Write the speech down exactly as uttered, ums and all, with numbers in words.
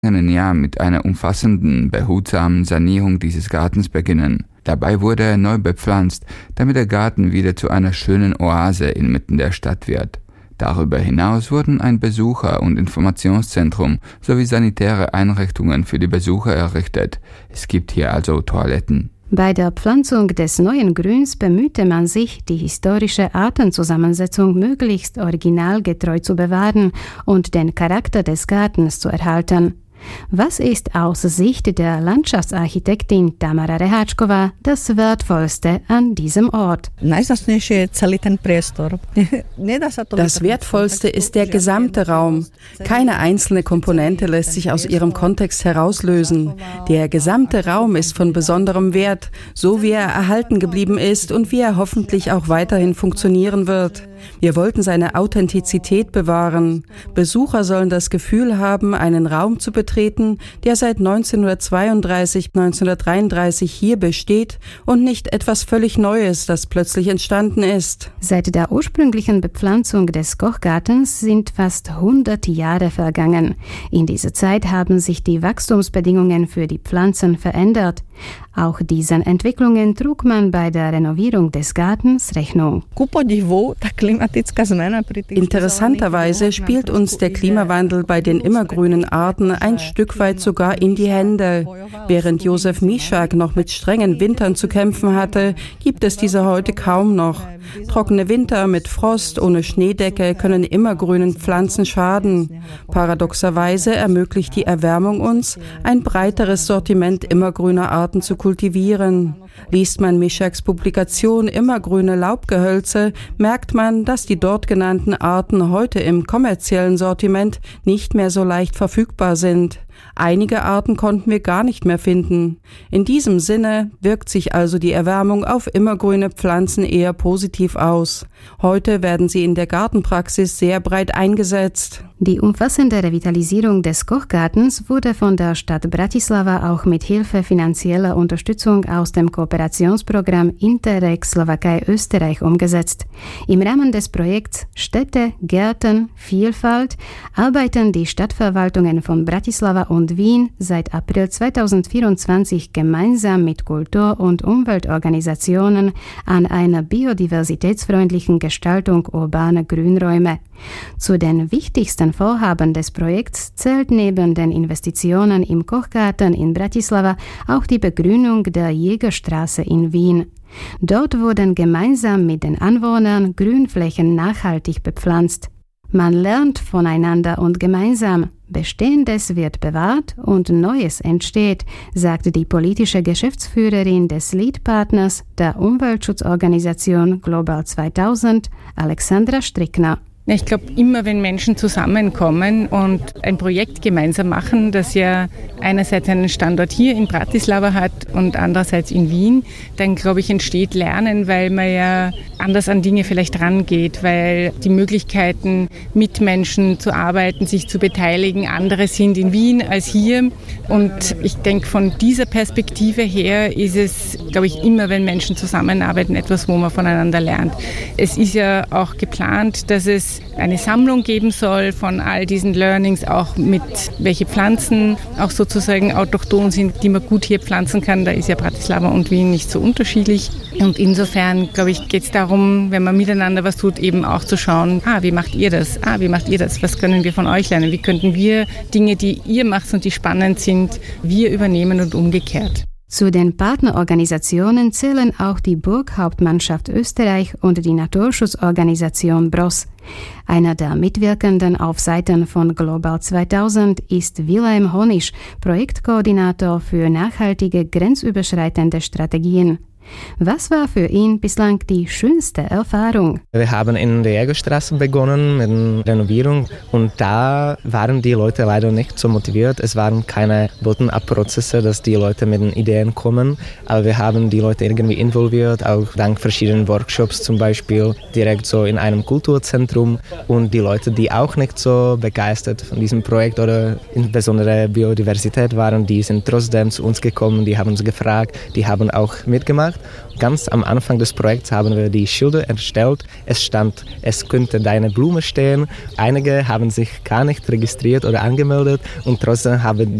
Jahr mit einer umfassenden, behutsamen Sanierung dieses Gartens beginnen. Dabei wurde er neu bepflanzt, damit der Garten wieder zu einer schönen Oase inmitten der Stadt wird. Darüber hinaus wurden ein Besucher- und Informationszentrum sowie sanitäre Einrichtungen für die Besucher errichtet. Es gibt hier also Toiletten. Bei der Pflanzung des neuen Grüns bemühte man sich, die historische Artenzusammensetzung möglichst originalgetreu zu bewahren und den Charakter des Gartens zu erhalten. Was ist aus Sicht der Landschaftsarchitektin Tamara Rehačková das Wertvollste an diesem Ort? Das Wertvollste ist der gesamte Raum. Keine einzelne Komponente lässt sich aus ihrem Kontext herauslösen. Der gesamte Raum ist von besonderem Wert, so wie er erhalten geblieben ist und wie er hoffentlich auch weiterhin funktionieren wird. Wir wollten seine Authentizität bewahren. Besucher sollen das Gefühl haben, einen Raum zu betreten, der seit neunzehnhundertzweiunddreißig, neunzehnhundertdreiunddreißig hier besteht und nicht etwas völlig Neues, das plötzlich entstanden ist. Seit der ursprünglichen Bepflanzung des Kochgartens sind fast hundert Jahre vergangen. In dieser Zeit haben sich die Wachstumsbedingungen für die Pflanzen verändert. Auch diesen Entwicklungen trug man bei der Renovierung des Gartens Rechnung. Interessanterweise spielt uns der Klimawandel bei den immergrünen Arten ein Stück weit sogar in die Hände. Während Josef Miszak noch mit strengen Wintern zu kämpfen hatte, gibt es diese heute kaum noch. Trockene Winter mit Frost ohne Schneedecke können immergrünen Pflanzen schaden. Paradoxerweise ermöglicht die Erwärmung uns, ein breiteres Sortiment immergrüner Arten zu kultivieren. Liest man Miszaks Publikation Immergrüne Laubgehölze, merkt man, dass die dort genannten Arten heute im kommerziellen Sortiment nicht mehr so leicht verfügbar sind. Einige Arten konnten wir gar nicht mehr finden. In diesem Sinne wirkt sich also die Erwärmung auf immergrüne Pflanzen eher positiv aus. Heute werden sie in der Gartenpraxis sehr breit eingesetzt. Die umfassende Revitalisierung des Kochgartens wurde von der Stadt Bratislava auch mit Hilfe finanzieller Unterstützung aus dem Kooperationsprogramm Interreg Slowakei-Österreich umgesetzt. Im Rahmen des Projekts Städte, Gärten, Vielfalt arbeiten die Stadtverwaltungen von Bratislava und Wien seit April zweitausendvierundzwanzig gemeinsam mit Kultur- und Umweltorganisationen an einer biodiversitätsfreundlichen Gestaltung urbaner Grünräume. Zu den wichtigsten Vorhaben des Projekts zählt neben den Investitionen im Kochgarten in Bratislava auch die Begrünung der Jägerstraße in Wien. Dort wurden gemeinsam mit den Anwohnern Grünflächen nachhaltig bepflanzt. Man lernt voneinander und gemeinsam. Bestehendes wird bewahrt und Neues entsteht, sagte die politische Geschäftsführerin des Lead-Partners der Umweltschutzorganisation Global zweitausend, Alexandra Strickner. Ich glaube, immer wenn Menschen zusammenkommen und ein Projekt gemeinsam machen, das ja einerseits einen Standort hier in Bratislava hat und andererseits in Wien, dann glaube ich, entsteht Lernen, weil man ja anders an Dinge vielleicht rangeht, weil die Möglichkeiten, mit Menschen zu arbeiten, sich zu beteiligen, andere sind in Wien als hier. Und ich denke, von dieser Perspektive her ist es, glaube ich, immer, wenn Menschen zusammenarbeiten, etwas, wo man voneinander lernt. Es ist ja auch geplant, dass es eine Sammlung geben soll von all diesen Learnings, auch mit welche Pflanzen auch sozusagen autochthon sind, die man gut hier pflanzen kann. Da ist ja Bratislava und Wien nicht so unterschiedlich. Und insofern, glaube ich, geht es darum, wenn man miteinander was tut, eben auch zu schauen, ah, wie macht ihr das? Ah, wie macht ihr das? Was können wir von euch lernen? Wie könnten wir Dinge, die ihr macht und die spannend sind, wir übernehmen und umgekehrt? Zu den Partnerorganisationen zählen auch die Burghauptmannschaft Österreich und die Naturschutzorganisation B R O S. Einer der Mitwirkenden auf Seiten von Global zweitausend ist Wilhelm Honisch, Projektkoordinator für nachhaltige grenzüberschreitende Strategien. Was war für ihn bislang die schönste Erfahrung? Wir haben in der Jägerstraße begonnen mit der Renovierung und da waren die Leute leider nicht so motiviert. Es waren keine Bottom-up-Prozesse, dass die Leute mit den Ideen kommen, aber wir haben die Leute irgendwie involviert, auch dank verschiedenen Workshops zum Beispiel, direkt so in einem Kulturzentrum und die Leute, die auch nicht so begeistert von diesem Projekt oder insbesondere Biodiversität waren, die sind trotzdem zu uns gekommen, die haben uns gefragt, die haben auch mitgemacht. gemacht. Ganz am Anfang des Projekts haben wir die Schilder erstellt. Es stand, es könnte deine Blume stehen. Einige haben sich gar nicht registriert oder angemeldet und trotzdem haben